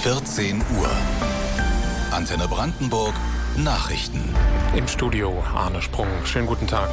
14 Uhr. Antenne Brandenburg Nachrichten. Im Studio Arne Sprung. Schönen guten Tag.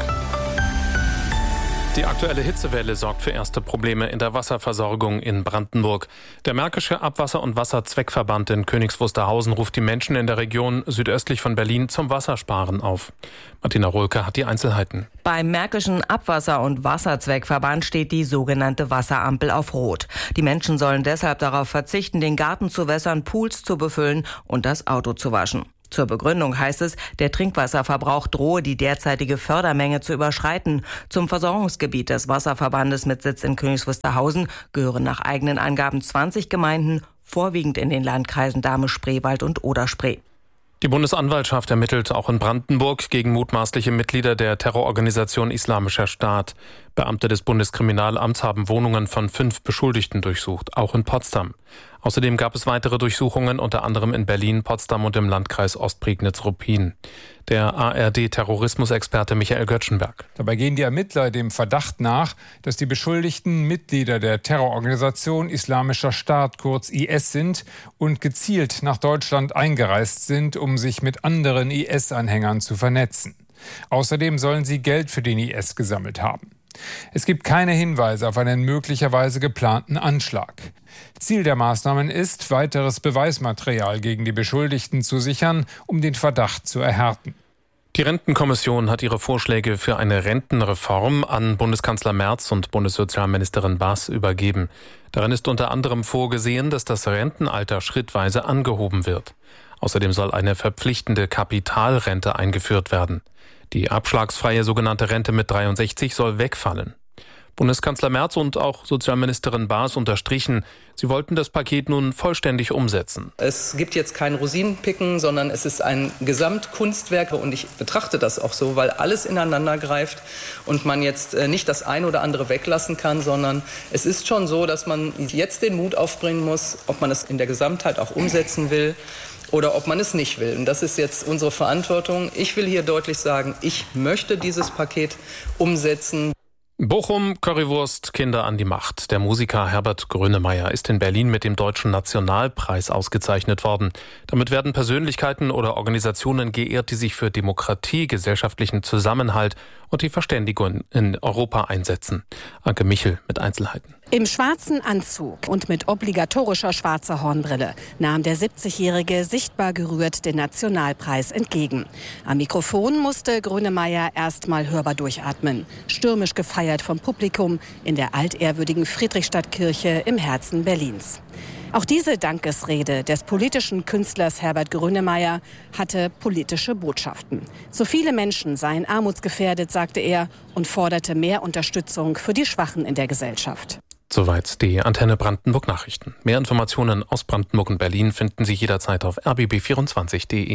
Die aktuelle Hitzewelle sorgt für erste Probleme in der Wasserversorgung in Brandenburg. Der Märkische Abwasser- und Wasserzweckverband in Königs Wusterhausen ruft die Menschen in der Region südöstlich von Berlin zum Wassersparen auf. Martina Rohlke hat die Einzelheiten. Beim Märkischen Abwasser- und Wasserzweckverband steht die sogenannte Wasserampel auf Rot. Die Menschen sollen deshalb darauf verzichten, den Garten zu wässern, Pools zu befüllen und das Auto zu waschen. Zur Begründung heißt es, der Trinkwasserverbrauch drohe die derzeitige Fördermenge zu überschreiten. Zum Versorgungsgebiet des Wasserverbandes mit Sitz in Königs Wusterhausen gehören nach eigenen Angaben 20 Gemeinden, vorwiegend in den Landkreisen Dahme-Spreewald und Oder-Spree. Die Bundesanwaltschaft ermittelt auch in Brandenburg gegen mutmaßliche Mitglieder der Terrororganisation Islamischer Staat. Beamte des Bundeskriminalamts haben Wohnungen von 5 Beschuldigten durchsucht, auch in Potsdam. Außerdem gab es weitere Durchsuchungen, unter anderem in Berlin, Potsdam und im Landkreis Ostprignitz-Ruppin. Der ARD-Terrorismusexperte Michael Göttschenberg. Dabei gehen die Ermittler dem Verdacht nach, dass die Beschuldigten Mitglieder der Terrororganisation Islamischer Staat, kurz IS, sind und gezielt nach Deutschland eingereist sind, um sich mit anderen IS-Anhängern zu vernetzen. Außerdem sollen sie Geld für den IS gesammelt haben. Es gibt keine Hinweise auf einen möglicherweise geplanten Anschlag. Ziel der Maßnahmen ist, weiteres Beweismaterial gegen die Beschuldigten zu sichern, um den Verdacht zu erhärten. Die Rentenkommission hat ihre Vorschläge für eine Rentenreform an Bundeskanzler Merz und Bundessozialministerin Baas übergeben. Darin ist unter anderem vorgesehen, dass das Rentenalter schrittweise angehoben wird. Außerdem soll eine verpflichtende Kapitalrente eingeführt werden. Die abschlagsfreie sogenannte Rente mit 63 soll wegfallen. Bundeskanzler Merz und auch Sozialministerin Baas unterstrichen, sie wollten das Paket nun vollständig umsetzen. Es gibt jetzt kein Rosinenpicken, sondern es ist ein Gesamtkunstwerk und ich betrachte das auch so, weil alles ineinander greift und man jetzt nicht das eine oder andere weglassen kann, sondern es ist schon so, dass man jetzt den Mut aufbringen muss, ob man es in der Gesamtheit auch umsetzen will oder ob man es nicht will. Und das ist jetzt unsere Verantwortung. Ich will hier deutlich sagen, ich möchte dieses Paket umsetzen. Bochum, Currywurst, Kinder an die Macht. Der Musiker Herbert Grönemeyer ist in Berlin mit dem Deutschen Nationalpreis ausgezeichnet worden. Damit werden Persönlichkeiten oder Organisationen geehrt, die sich für Demokratie, gesellschaftlichen Zusammenhalt und die Verständigung in Europa einsetzen. Anke Michel mit Einzelheiten. Im schwarzen Anzug und mit obligatorischer schwarzer Hornbrille nahm der 70-Jährige sichtbar gerührt den Nationalpreis entgegen. Am Mikrofon musste Grönemeyer erst mal hörbar durchatmen. Stürmisch gefeiert vom Publikum in der altehrwürdigen Friedrichstadtkirche im Herzen Berlins. Auch diese Dankesrede des politischen Künstlers Herbert Grönemeyer hatte politische Botschaften. Zu viele Menschen seien armutsgefährdet, sagte er, und forderte mehr Unterstützung für die Schwachen in der Gesellschaft. Soweit die Antenne Brandenburg Nachrichten. Mehr Informationen aus Brandenburg und Berlin finden Sie jederzeit auf rbb24.de.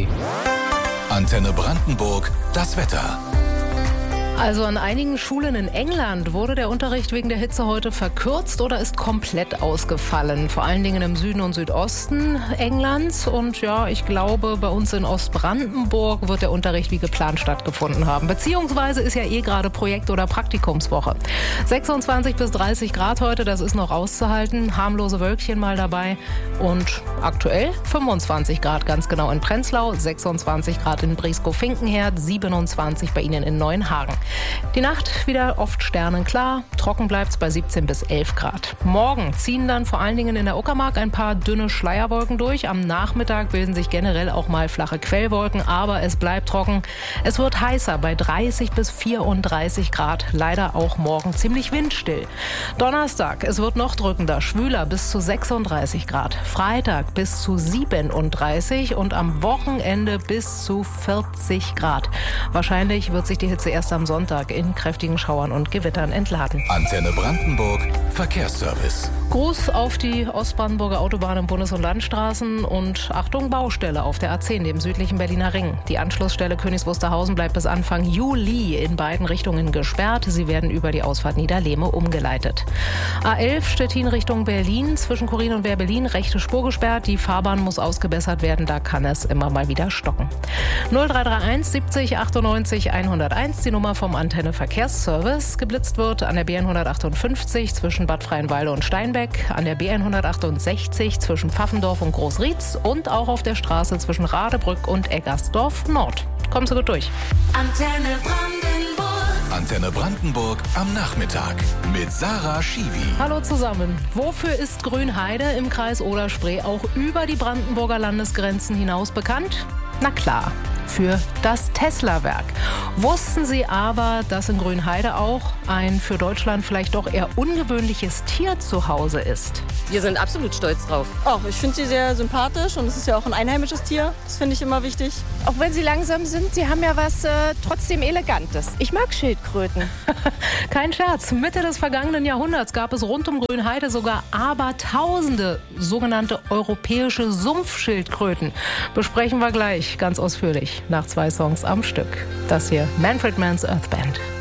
Antenne Brandenburg, das Wetter. Also an einigen Schulen in England wurde der Unterricht wegen der Hitze heute verkürzt oder ist komplett ausgefallen. Vor allen Dingen im Süden und Südosten Englands. Und ja, ich glaube, bei uns in Ostbrandenburg wird der Unterricht wie geplant stattgefunden haben. Beziehungsweise ist ja gerade Projekt- oder Praktikumswoche. 26 bis 30 Grad heute, das ist noch auszuhalten. Harmlose Wölkchen mal dabei. Und aktuell 25 Grad ganz genau in Prenzlau, 26 Grad in Brieskow-Finkenherd, 27 bei Ihnen in Neuenhagen. Die Nacht wieder oft sternenklar, trocken bleibt's bei 17 bis 11 Grad. Morgen ziehen dann vor allen Dingen in der Uckermark ein paar dünne Schleierwolken durch. Am Nachmittag bilden sich generell auch mal flache Quellwolken, aber es bleibt trocken. Es wird heißer bei 30 bis 34 Grad, leider auch morgen ziemlich windstill. Donnerstag, es wird noch drückender, schwüler bis zu 36 Grad. Freitag bis zu 37 und am Wochenende bis zu 40 Grad. Wahrscheinlich wird sich die Hitze erst am Sonntag in kräftigen Schauern und Gewittern entladen. Antenne Brandenburg, Verkehrsservice. Gruß auf die Ostbrandenburger Autobahnen, Bundes- und Landstraßen und Achtung, Baustelle auf der A10, dem südlichen Berliner Ring. Die Anschlussstelle Königs Wusterhausen bleibt bis Anfang Juli in beiden Richtungen gesperrt. Sie werden über die Ausfahrt Niederlehme umgeleitet. A11 Stettin Richtung Berlin, zwischen Chorin und Wehr-Berlin, rechte Spur gesperrt. Die Fahrbahn muss ausgebessert werden, da kann es immer mal wieder stocken. 0331 70 98 101, die Nummer vom vom Antenne Verkehrsservice. Geblitzt wird an der B158 zwischen Bad Freienwalde und Steinbeck, an der B168 zwischen Pfaffendorf und Großrietz und auch auf der Straße zwischen Radebrück und Eggersdorf Nord. Kommen Sie gut durch. Antenne Brandenburg am Nachmittag mit Sarah Schiwi. Hallo zusammen. Wofür ist Grünheide im Kreis Oder-Spree auch über die Brandenburger Landesgrenzen hinaus bekannt? Na klar, für das Tesla-Werk. Wussten Sie aber, dass in Grünheide auch ein für Deutschland vielleicht doch eher ungewöhnliches Tier zu Hause ist? Wir sind absolut stolz drauf. Ach, ich finde sie sehr sympathisch und es ist ja auch ein einheimisches Tier. Das finde ich immer wichtig. Auch wenn sie langsam sind, sie haben ja was trotzdem Elegantes. Ich mag Schildkröten. Kein Scherz. Mitte des vergangenen Jahrhunderts gab es rund um Grünheide sogar abertausende sogenannte europäische Sumpfschildkröten. Besprechen wir gleich ganz ausführlich nach 2 Songs am Stück. Das hier Manfred Mann's Earth Band.